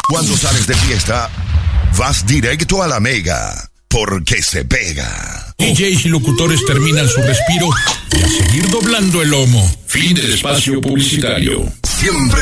Cuando sales de fiesta, vas directo a la Mega, porque se pega. DJs y locutores terminan su respiro y a seguir doblando el lomo. Fin del espacio publicitario. Siempre